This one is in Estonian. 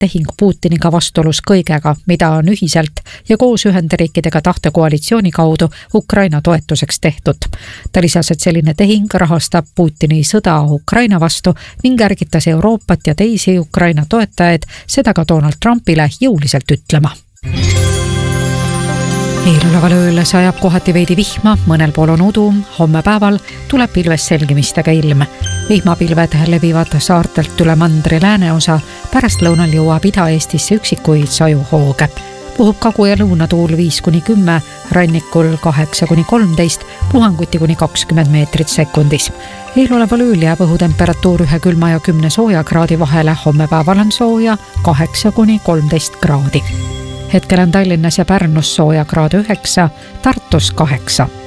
tehing Putiniga vastuolus kõigega, mida on ühiselt ja koos Ühendriikidega tahtekoalitsiooni kaudu Ukraina toetuseks tehtud. Ta lisas, et selline tehing rahastab Putini sõda Ukraina vastu ning ärgitas Euroopat ja teisi Ukraina toetajaid seda ka Donald Trumpile jõuliselt ütlema. Eeloleval ööl sajab kohati veidi vihma, mõnel pool on udu, homme päeval tuleb pilves selgimistega ilm. Vihmapilved levivad saartelt üle mandri lääneosa, pärast lõunal jõuab Ida-Eestisse üksikuid sajuhooge. Puhub kagu- ja lõunatuul 5-10, rannikul 8-13, puhanguti kuni 20 meetrit sekundis. Eeloleval ööl jääb õhutemperatuur 1 külma ja 10 sooja kraadi vahele, homme päeval on sooja 8-13 kraadi. Hetkel on Tallinnas ja Pärnus sooja kraad 9, Tartus 8.